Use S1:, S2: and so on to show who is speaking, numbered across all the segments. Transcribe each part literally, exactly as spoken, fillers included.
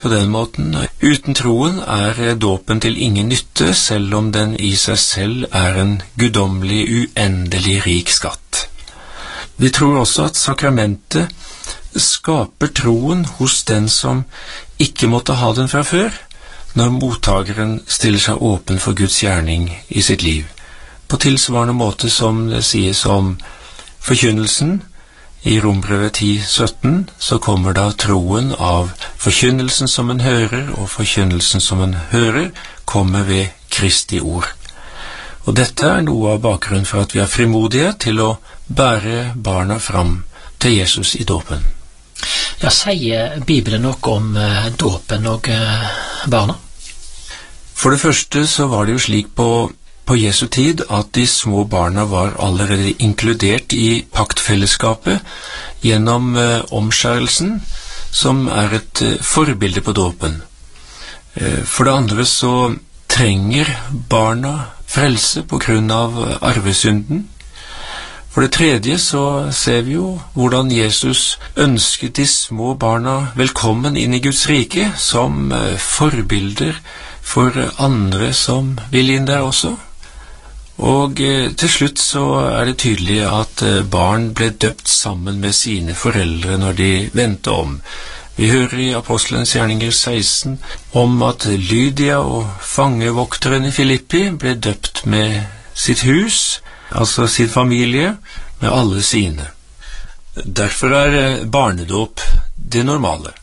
S1: på den måten. Uten troen er dåpen til ingen nytte, selv om den i seg selv er en guddommelig, uendelig rik skatt. Vi tror også at sakramentet skaper troen hos den som ikke måtte ha den fra før, når mottageren stiller seg åpen for Guds gjerning i sitt liv. På tilsvarende måte som det sies om forkynnelsen, i Rombrevet ti sytten, så kommer da troen av forkynnelsen som en hører, og forkynnelsen som en hører kommer ved Kristi ord. Og dette er noe av bakgrunnen for at vi har frimodighet til å bære barna fram til Jesus i dåpen.
S2: Ja, sier Bibelen noe om uh, dåpen og uh, barna?
S1: For det første så var det jo slik på På Jesu tid at de små barna var allerede inkludert i paktfellesskapet gjennom eh, omskjærelsen, som er et eh, forbilde på dåpen. Eh, for det andre så trenger barna frelse på grunn av arvesynden. For det tredje så ser vi jo hvordan Jesus ønsket de små barna velkommen inn i Guds rike som eh, forbilder for andre som vil inn der også. Og eh, til slutt så er det tydelig at eh, barn ble døpt sammen med sine foreldre når de vendte om. Vi hører i Apostelens gjerninger seksten om at Lydia og fangevokteren i Filippi ble døpt med sitt hus, altså sin familie, med alle sine. Derfor er eh, barnedåp det normale.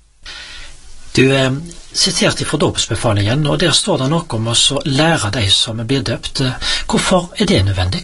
S2: Du er sitert fra dåpsbefalingen, og der står det noe om å lære de som blir døpt. Hvorfor er det nødvendig?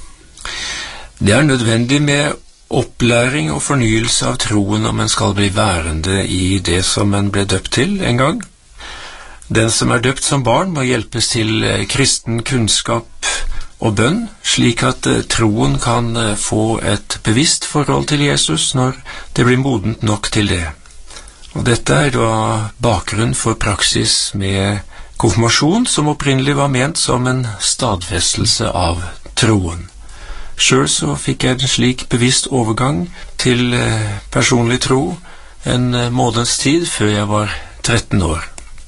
S1: Det er nødvendig med opplæring og fornyelse av troen om en skal bli værende i det som en ble døpt til en gang. Den som er døpt som barn må hjelpes til kristen kunnskap og bønn, slik at troen kan få et bevisst forhold til Jesus når det blir modent nok til det. Og dette er da bakgrunn for praksis med konfirmasjon, som opprinnelig var ment som en stadfestelse av troen. Selv så fikk jeg en slik bevisst overgang til personlig tro en måneds tid før jeg var tretten år.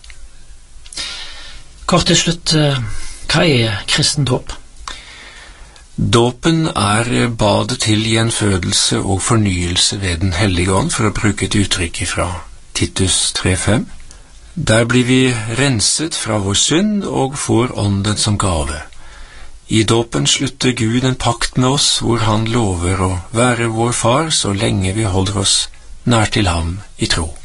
S2: Kort til slutt, hva er kristen dåp?
S1: Dåpen er badet til gjenfødelse og fornyelse ved den hellige ånd, for å bruke et uttrykk ifra Titus tre fem. Der blir vi renset fra vår synd og får ånden som gave. I dåpen slutter Gud en pakt med oss, hvor han lover å være vår far så lenge vi holder oss nær til ham i tro.